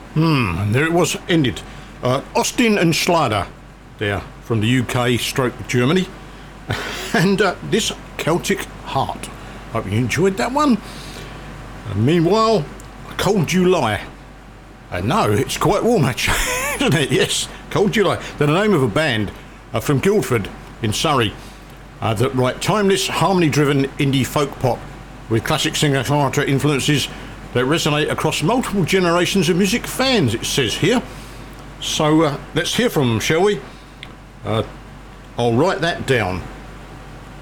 And there it was, ended. Austin and Schlager, there from the UK stroke Germany. And this Celtic Heart. Hope you enjoyed that one. And meanwhile, Cold July. No, it's quite warm actually, isn't it? Yes, Cold July. They're the name of a band from Guildford in Surrey that write timeless, harmony-driven indie folk pop with classic singer-songwriter influences that resonate across multiple generations of music fans, it says here. So let's hear from them, shall we? I'll write that down.